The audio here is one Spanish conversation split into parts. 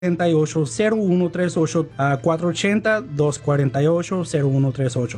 480-0138, 480-248-0138.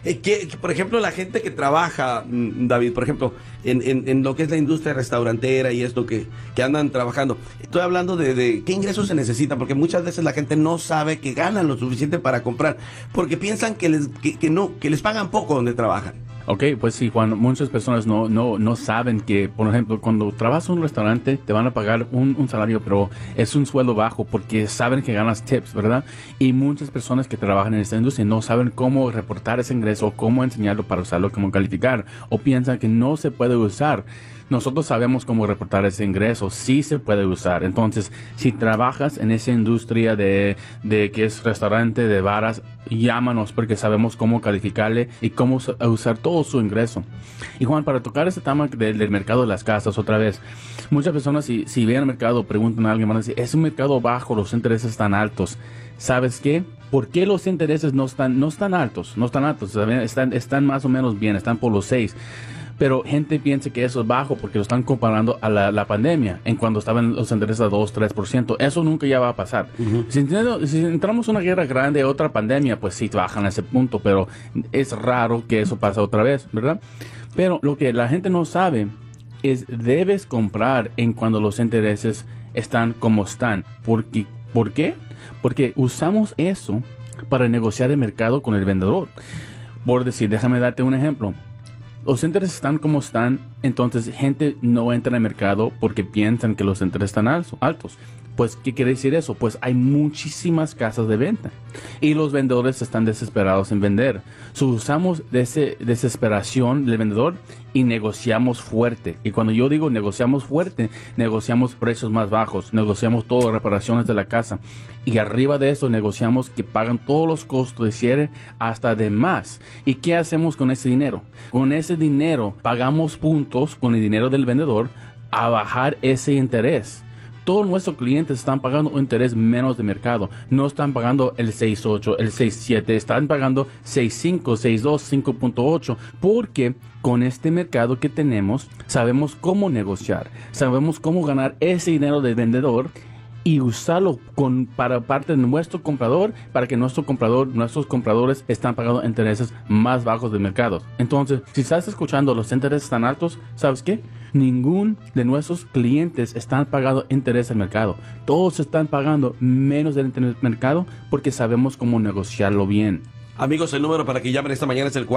Por ejemplo, la gente que trabaja, David, por ejemplo, en lo que es la industria restaurantera y esto que andan trabajando, estoy hablando de qué ingresos se necesitan, porque muchas veces la gente no sabe que ganan lo suficiente para comprar, porque piensan que les pagan poco donde trabajan. Ok, pues sí, Juan, muchas personas no saben que, por ejemplo, cuando trabajas en un restaurante te van a pagar un salario, pero es un sueldo bajo porque saben que ganas tips, ¿verdad? Y muchas personas que trabajan en esta industria no saben cómo reportar ese ingreso, cómo enseñarlo para usarlo, cómo calificar, o piensan que no se puede usar. Nosotros sabemos cómo reportar ese ingreso, sí se puede usar. Entonces, si trabajas en esa industria de que es restaurante, de bares, llámanos porque sabemos cómo calificarle y cómo usar todo su ingreso. Y Juan, para tocar este tema del mercado de las casas otra vez, muchas personas si ven el mercado, preguntan a alguien, van a decir, es un mercado bajo, los intereses están altos. ¿Sabes qué? ¿Por qué los intereses no están altos? No están altos, están más o menos bien, están por los 6. Pero gente piensa que eso es bajo porque lo están comparando a la pandemia, en cuando estaban los intereses a 2-3%. Eso nunca ya va a pasar. Si entramos en una guerra grande, otra pandemia, pues sí bajan a ese punto, pero es raro que eso pase otra vez, ¿verdad? Pero lo que la gente no sabe es debes comprar en cuando los intereses están como están. ¿Por qué? Porque usamos eso para negociar el mercado con el vendedor. Por decir, déjame darte un ejemplo. Los intereses están como están, entonces gente no entra en el mercado porque piensan que los intereses están altos. Pues, ¿qué quiere decir eso? Pues hay muchísimas casas de venta y los vendedores están desesperados en vender. Usamos de esa desesperación del vendedor y negociamos fuerte. Y cuando yo digo negociamos fuerte, negociamos precios más bajos, negociamos todo, reparaciones de la casa. Y arriba de eso negociamos que pagan todos los costos de cierre hasta de más. ¿Y qué hacemos con ese dinero? Con ese dinero pagamos puntos con el dinero del vendedor a bajar ese interés. Todos nuestros clientes están pagando un interés menos de mercado. No están pagando el 6.8, el 6.7, están pagando 6.5, 6.2, 5.8, porque con este mercado que tenemos sabemos cómo negociar, sabemos cómo ganar ese dinero del vendedor y usarlo para parte de nuestro comprador, para que nuestros compradores están pagando intereses más bajos del mercado. Entonces, si estás escuchando los intereses tan altos, ¿sabes qué? Ningún de nuestros clientes están pagando interés al mercado. Todos están pagando menos del interés al mercado porque sabemos cómo negociarlo bien. Amigos, el número para que llamen esta mañana es el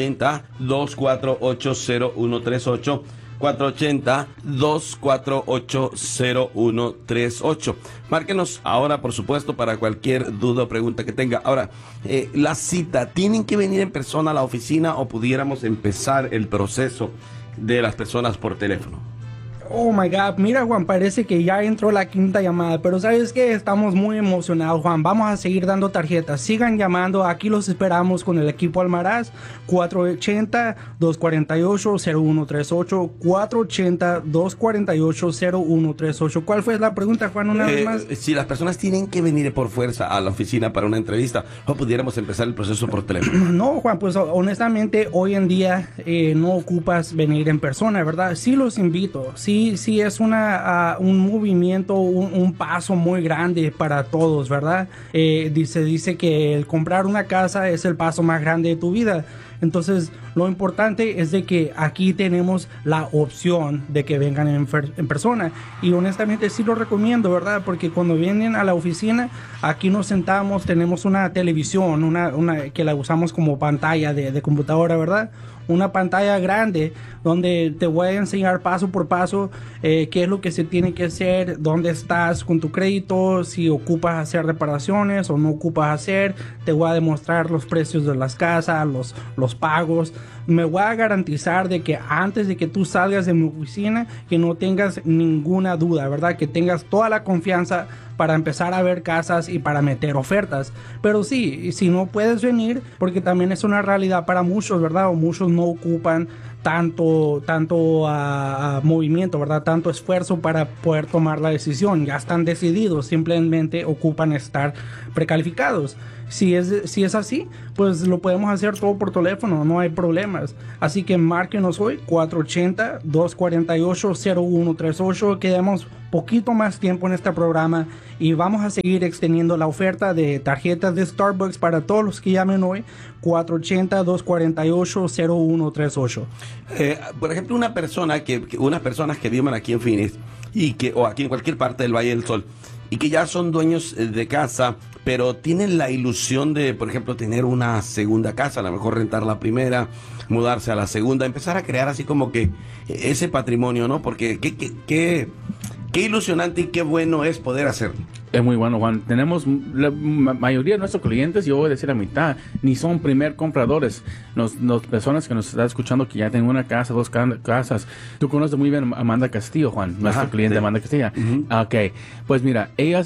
480-248-0138. 480-248-0138. Márquenos ahora, por supuesto, para cualquier duda o pregunta que tenga. Ahora, la cita, ¿tienen que venir en persona a la oficina o pudiéramos empezar el proceso de las personas por teléfono? Oh my God, mira Juan, parece que ya entró la quinta llamada, pero ¿sabes qué? Estamos muy emocionados, Juan. Vamos a seguir dando tarjetas. Sigan llamando, aquí los esperamos con el equipo Almaraz. 480-248-0138, 480-248-0138. ¿Cuál fue la pregunta, Juan, una vez más? Si las personas tienen que venir por fuerza a la oficina para una entrevista o pudiéramos empezar el proceso por teléfono. No, Juan, pues honestamente hoy en día no ocupas venir en persona, ¿verdad? Sí los invito, sí es un movimiento, un paso muy grande para todos, ¿verdad? Dice que el comprar una casa es el paso más grande de tu vida. Entonces, lo importante es de que aquí tenemos la opción de que vengan en persona. Y honestamente sí lo recomiendo, ¿verdad? Porque cuando vienen a la oficina, aquí nos sentamos, tenemos una televisión, una que la usamos como pantalla de computadora, ¿verdad? Una pantalla grande donde te voy a enseñar paso por paso qué es lo que se tiene que hacer, dónde estás con tu crédito, si ocupas hacer reparaciones o no ocupas hacer. Te voy a demostrar los precios de las casas, los pagos. Me voy a garantizar de que antes de que tú salgas de mi oficina, que no tengas ninguna duda, ¿verdad? Que tengas toda la confianza para empezar a ver casas y para meter ofertas. Pero sí, si no puedes venir, porque también es una realidad para muchos, ¿verdad? O muchos no ocupan tanto movimiento, ¿verdad? Tanto esfuerzo para poder tomar la decisión. Ya están decididos, simplemente ocupan estar precalificados. Si es así, pues lo podemos hacer todo por teléfono, no hay problemas. Así que márquenos hoy, 480-248-0138. Quedamos poquito más tiempo en este programa y vamos a seguir extendiendo la oferta de tarjetas de Starbucks para todos los que llamen hoy, 480-248-0138. Por ejemplo, unas personas que viven aquí en Phoenix o aquí en cualquier parte del Valle del Sol y que ya son dueños de casa, pero tienen la ilusión de, por ejemplo, tener una segunda casa, a lo mejor rentar la primera, mudarse a la segunda, empezar a crear así como que ese patrimonio, ¿no? Porque qué ilusionante y qué bueno es poder hacerlo. Es muy bueno, Juan. Tenemos la mayoría de nuestros clientes, yo voy a decir la mitad, ni son primer compradores. Las personas que nos están escuchando que ya tienen una casa, dos casas. Tú conoces muy bien a Amanda Castillo, Juan, nuestro cliente, sí. Amanda Castillo. Ok, pues mira, ella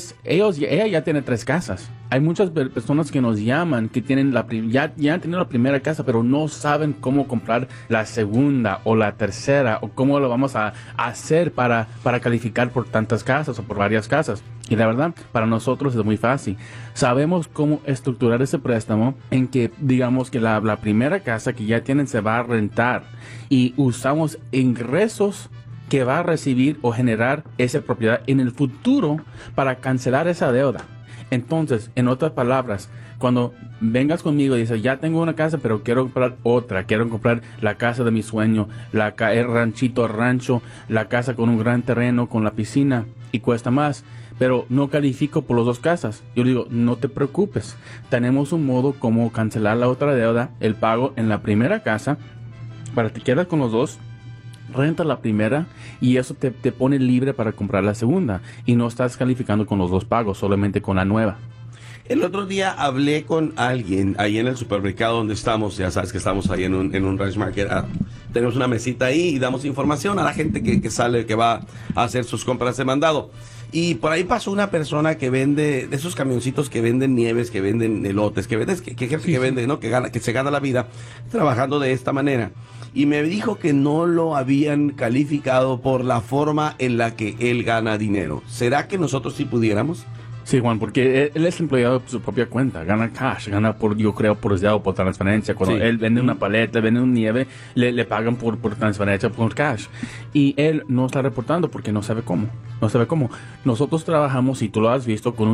ya tiene 3 casas. Hay muchas personas que nos llaman que tienen ya han tenido la primera casa, pero no saben cómo comprar la segunda o la tercera o cómo lo vamos a hacer para calificar por tantas casas o por varias casas. Y la verdad, para nosotros es muy fácil. Sabemos cómo estructurar ese préstamo en que, digamos que la primera casa que ya tienen se va a rentar y usamos ingresos que va a recibir o generar esa propiedad en el futuro para cancelar esa deuda. Entonces, en otras palabras, cuando vengas conmigo y dices, ya tengo una casa, pero quiero comprar otra, quiero comprar la casa de mi sueño, el rancho, la casa con un gran terreno, con la piscina, y cuesta más, pero no califico por las 2 casas. Yo digo, no te preocupes, tenemos un modo como cancelar la otra deuda, el pago en la primera casa, para que te quedas con los 2, renta la primera y eso te pone libre para comprar la segunda y no estás calificando con los 2 pagos, solamente con la nueva. El otro día hablé con alguien ahí en el supermercado donde estamos, ya sabes que estamos ahí en un ranch market, tenemos una mesita ahí y damos información a la gente que sale, que va a hacer sus compras de mandado. Y por ahí pasó una persona que vende, de esos camioncitos que venden nieves, que venden elotes, que vende, ¿no? Que se gana la vida trabajando de esta manera. Y me dijo que no lo habían calificado por la forma en la que él gana dinero. ¿Será que nosotros sí pudiéramos? Sí, Juan, porque él es empleado de su propia cuenta, gana cash, gana por transferencia. Cuando él vende una paleta, vende un nieve, le pagan por transferencia, por cash. Y él no está reportando porque no sabe cómo. Nosotros trabajamos, y tú lo has visto, con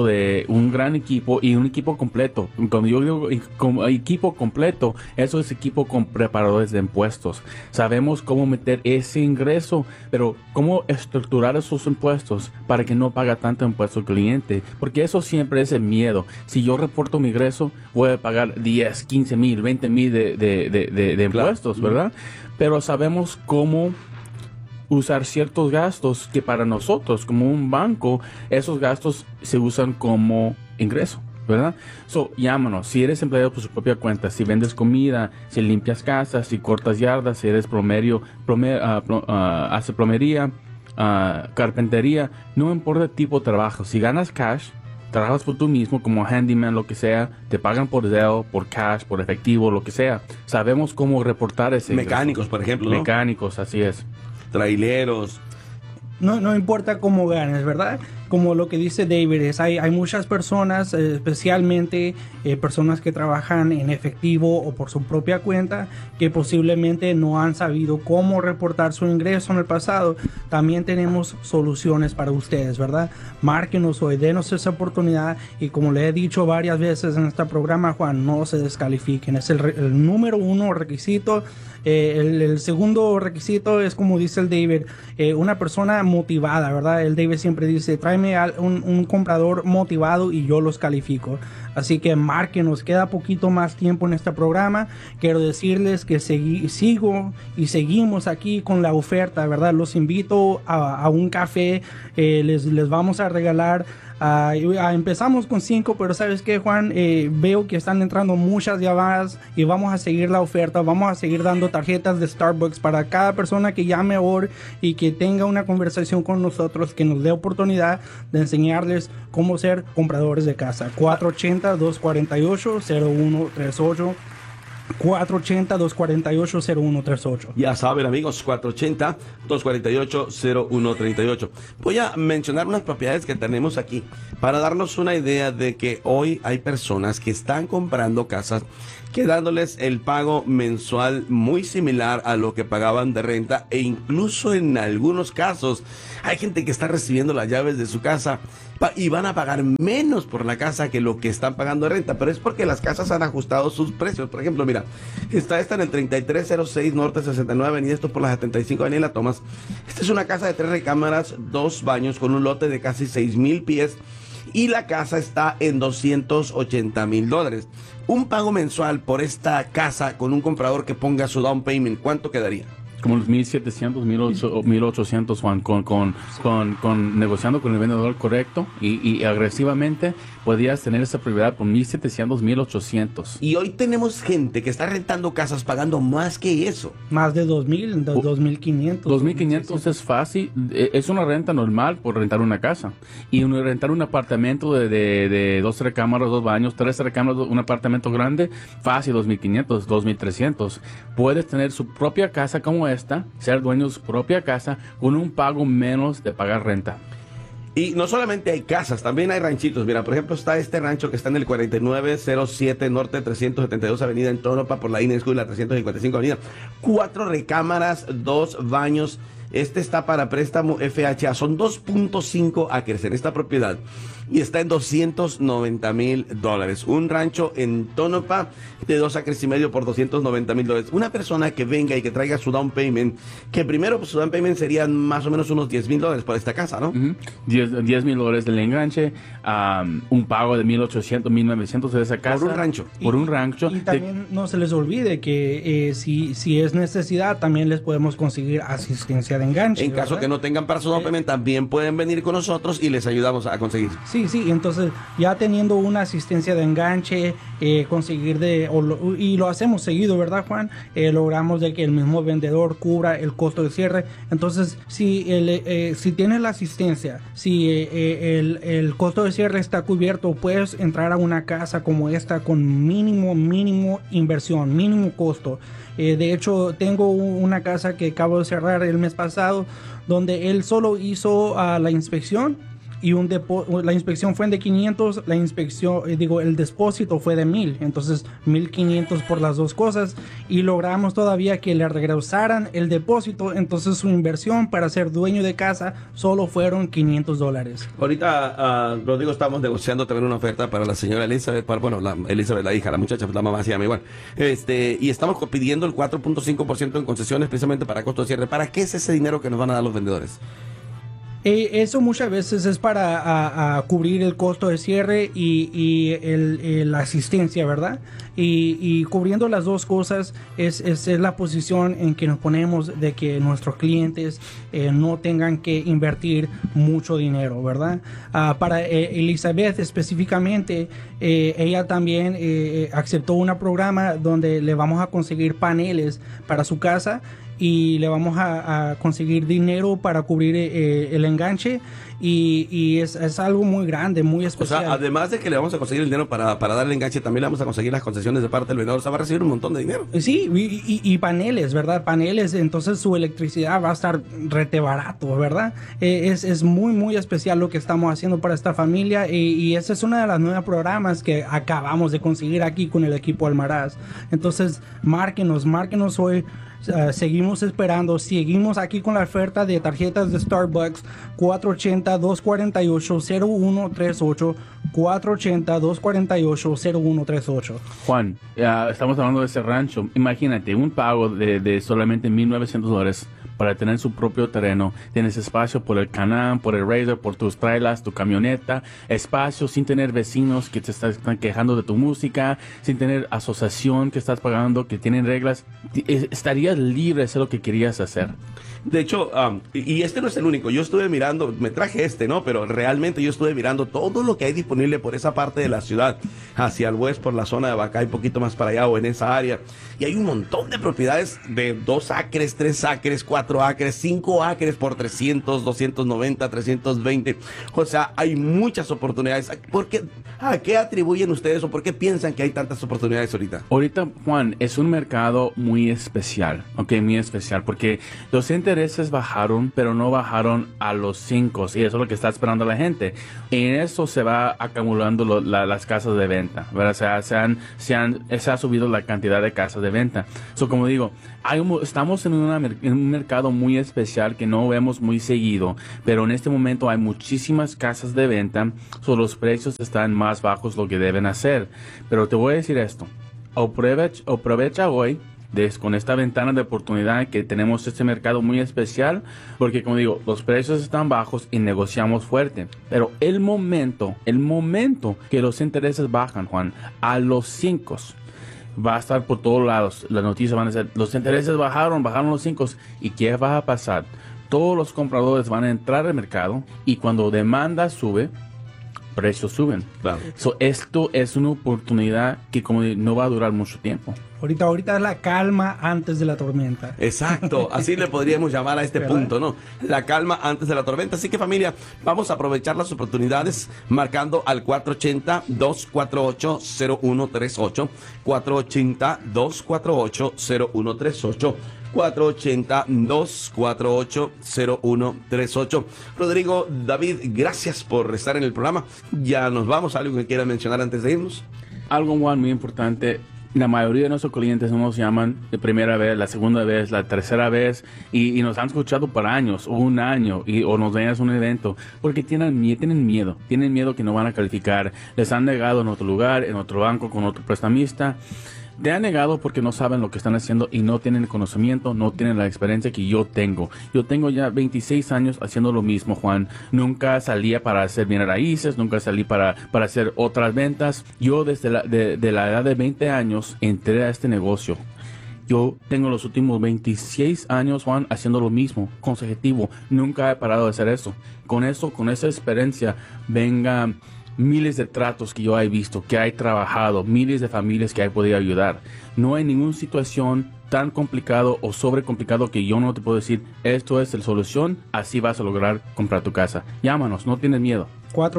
un gran equipo y un equipo completo. Cuando yo digo equipo completo, eso es equipo con preparadores de impuestos. Sabemos cómo meter ese ingreso, pero cómo estructurar esos impuestos para que no pague tanto impuesto el cliente. Porque eso siempre es el miedo. Si yo reporto mi ingreso, voy a pagar 10, 15 mil, 20 mil de impuestos, claro, ¿verdad? Pero sabemos cómo usar ciertos gastos que para nosotros, como un banco, esos gastos se usan como ingreso, ¿verdad? Llámanos. Si eres empleado por su propia cuenta, si vendes comida, si limpias casas, si cortas yardas, si eres hace plomería, carpintería, no importa el tipo de trabajo. Si ganas cash, trabajas por tú mismo como handyman, lo que sea, te pagan por Zelle, por cash, por efectivo, lo que sea. Sabemos cómo reportar ese mecánicos, ingreso. por ejemplo, ¿no? Mecánicos, así es. Traileros. No importa cómo ganes, ¿verdad? Como lo que dice David, hay muchas personas, especialmente personas que trabajan en efectivo o por su propia cuenta, que posiblemente no han sabido cómo reportar su ingreso en el pasado. También tenemos soluciones para ustedes, ¿verdad? Márquenos hoy, denos esa oportunidad y, como le he dicho varias veces en este programa, Juan, no se descalifiquen. Es el número 1 requisito. El segundo requisito es, como dice el David, una persona motivada, ¿verdad? El David siempre dice, tráeme un comprador motivado y yo los califico. Así que márquenos, queda poquito más tiempo en este programa. Quiero decirles que seguimos aquí con la oferta, ¿verdad? Los invito a un café, les vamos a regalar. Empezamos con 5, pero ¿sabes qué, Juan? Veo que están entrando muchas llamadas y vamos a seguir la oferta. Vamos a seguir dando tarjetas de Starbucks para cada persona que llame ahora y que tenga una conversación con nosotros, que nos dé oportunidad de enseñarles cómo ser compradores de casa. 480-248-0138. 480-248-0138. Ya saben, amigos, 480-248-0138. Voy a mencionar unas propiedades que tenemos aquí para darnos una idea de que hoy hay personas que están comprando casas quedándoles el pago mensual muy similar a lo que pagaban de renta, e incluso en algunos casos hay gente que está recibiendo las llaves de su casa y van a pagar menos por la casa que lo que están pagando de renta, pero es porque las casas han ajustado sus precios. Por ejemplo, mira, está esta en el 3306 Norte 69 Avenida, esto por la 75 Avenida La Tomas. Esta es una casa de 3 recámaras, 2 baños con un lote de casi 6,000 pies y la casa está en $280,000. Un pago mensual por esta casa con un comprador que ponga su down payment, ¿cuánto quedaría? Como los 1,700, 1,800, Juan, con negociando con el vendedor correcto y agresivamente, podías tener esa propiedad por 1,700, 1,800. Y hoy tenemos gente que está rentando casas pagando más que eso. Más de 2,000, 2,500. 2,500 es fácil, es una renta normal por rentar una casa. Y rentar un apartamento de 2 recámaras, 2 baños, 3 recámaras, un apartamento grande, fácil, 2,500, 2,300. Puedes tener su propia casa como esta, ser dueño de su propia casa con un pago menos de pagar renta. Y no solamente hay casas, también hay ranchitos. Mira, por ejemplo, está este rancho que está en el 4907 Norte 372 Avenida en Tonopah por la Inés y la 355 Avenida. 4 recámaras, 2 baños. Este está para préstamo FHA. Son 2.5 acres en esta propiedad y está en $290,000. Un rancho en Tonopah de 2 acres y medio por $290,000. Una persona que venga y que traiga su down payment, que primero pues, su down payment serían más o menos unos $10,000 por esta casa, ¿no? $10,000 del enganche, un pago de 1,800, 1,900 de esa casa. Por un rancho. Por un rancho. Y también no se les olvide que si es necesidad, también les podemos conseguir asistencia de enganche. En caso que no tengan para su down payment, también pueden venir con nosotros y les ayudamos a conseguir. Sí, entonces ya teniendo una asistencia de enganche, conseguir y lo hacemos seguido, ¿verdad, Juan? Logramos de que el mismo vendedor cubra el costo de cierre. Entonces, si tienes la asistencia, si el costo de cierre está cubierto, puedes entrar a una casa como esta con mínimo inversión, mínimo costo. De hecho, tengo una casa que acabo de cerrar el mes pasado, donde él solo hizo la inspección. Y la inspección fue de 500, el depósito fue de 1,000, entonces 1,500 por las dos cosas, y logramos todavía que le regresaran el depósito. Entonces su inversión para ser dueño de casa solo fueron $500. Ahorita, Rodrigo, estamos negociando también una oferta para la señora Elizabeth, Elizabeth, la hija, la muchacha, la mamá se llama igual, y estamos pidiendo el 4.5% en concesiones precisamente para costo de cierre. ¿Para qué es ese dinero que nos van a dar los vendedores? Eso muchas veces es para cubrir el costo de cierre y la asistencia, ¿verdad? Y cubriendo las dos cosas es la posición en que nos ponemos de que nuestros clientes no tengan que invertir mucho dinero, ¿verdad? Para Elizabeth específicamente, ella también aceptó un programa donde le vamos a conseguir paneles para su casa y le vamos a conseguir dinero para cubrir el enganche, y es algo muy grande, muy especial. O sea, además de que le vamos a conseguir el dinero para dar el enganche, también le vamos a conseguir las concesiones de parte del vendedor. O sea, va a recibir un montón de dinero. Sí, y paneles, ¿verdad? Paneles, entonces su electricidad va a estar rete barato, ¿verdad? Es muy especial lo que estamos haciendo para esta familia, y ese es uno de los nuevos programas que acabamos de conseguir aquí con el equipo Almaraz. Entonces, márquenos hoy. Seguimos esperando, seguimos aquí con la oferta de tarjetas de Starbucks. 480-248-0138, 480-248-0138. Juan, estamos hablando de ese rancho. Imagínate, un pago de solamente $1,900 para tener su propio terreno. Tienes espacio por el Can-Am, por el Razor, por tus trailers, tu camioneta, espacio sin tener vecinos que te están quejando de tu música, sin tener asociación que estás pagando, que tienen reglas. Estarías libre de hacer lo que querías hacer. De hecho, y este no es el único. Yo estuve mirando, me traje ¿no? Pero realmente yo estuve mirando todo lo que hay disponible por esa parte de la ciudad, hacia el oeste, por la zona de Bacay, un poquito más para allá o en esa área. Y hay un montón de propiedades de 2 acres, 3 acres, 4 4 acres, 5 acres por 300, 290, 320. O sea, hay muchas oportunidades. ¿A qué atribuyen ustedes o por qué piensan que hay tantas oportunidades ahorita? Ahorita, Juan, es un mercado muy especial, ¿ok? Muy especial, porque los intereses bajaron, pero no bajaron a los 5, y eso es lo que está esperando la gente. En eso se va acumulando las casas de venta, ¿verdad? O sea, se ha subido la cantidad de casas de venta. Como digo, estamos en un mercado muy especial que no vemos muy seguido, pero en este momento hay muchísimas casas de venta, los precios están más bajos de lo que deben hacer. Pero te voy a decir esto, aprovecha hoy con esta ventana de oportunidad que tenemos este mercado muy especial, porque como digo, los precios están bajos y negociamos fuerte, pero el momento que los intereses bajan, Juan, a los 5, va a estar por todos lados, las noticias van a ser, los intereses bajaron los 5, ¿y qué va a pasar? Todos los compradores van a entrar al mercado y cuando demanda sube, precios suben. Claro. Esto es una oportunidad que como no va a durar mucho tiempo. Ahorita es la calma antes de la tormenta. Exacto, así le podríamos llamar a este punto, ¿no? La calma antes de la tormenta. Así que familia, vamos a aprovechar las oportunidades marcando al 480-248-0138, 480-248-0138, 480-248-0138. Rodrigo, David, gracias por estar en el programa. Ya nos vamos. ¿Algo que quiera mencionar antes de irnos? Algo, Juan, muy importante. La mayoría de nuestros clientes no nos llaman de primera vez, la segunda vez, la tercera vez y nos han escuchado por años o un año o nos ven a un evento porque tienen miedo que no van a calificar, les han negado en otro lugar, en otro banco, con otro prestamista. Te han negado porque no saben lo que están haciendo y no tienen el conocimiento, no tienen la experiencia que yo tengo. Yo tengo ya 26 años haciendo lo mismo, Juan. Nunca salía para hacer bienes raíces, nunca salí para hacer otras ventas. Yo desde la edad de 20 años entré a este negocio. Yo tengo los últimos 26 años, Juan, haciendo lo mismo, consecutivo. Nunca he parado de hacer eso. Con esa experiencia, venga miles de tratos que yo he visto, que he trabajado, miles de familias que he podido ayudar. No hay ninguna situación tan complicado o sobrecomplicado que yo no te puedo decir, esto es la solución, así vas a lograr comprar tu casa. Llámanos, no tienes miedo.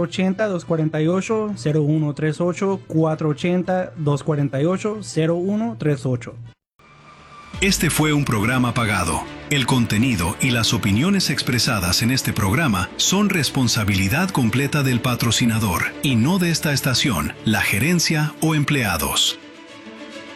480-248-0138, 480-248-0138. Este fue un programa pagado. El contenido y las opiniones expresadas en este programa son responsabilidad completa del patrocinador y no de esta estación, la gerencia o empleados.